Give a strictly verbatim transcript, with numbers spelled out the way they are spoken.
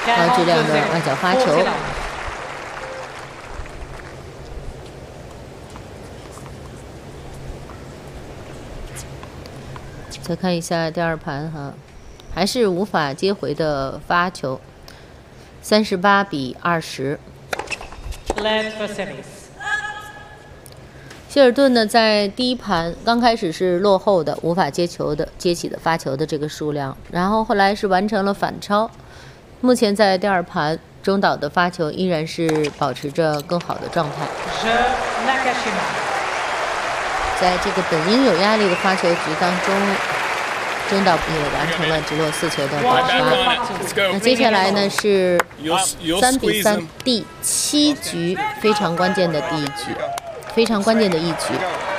高质量的外角发球。再看一下第二盘哈，还是无法接回的发球，三十八比二十。希尔顿呢，在第一盘刚开始是落后的，无法接球的接起的发球的这个数量，然后后来是完成了反超。目前在第二盘，中岛的发球依然是保持着更好的状态。在这个本应有压力的发球局当中，中岛也完成了直落四球的爆发。那接下来呢是三比三第七局，非常关键的第一局，非常关键的一局。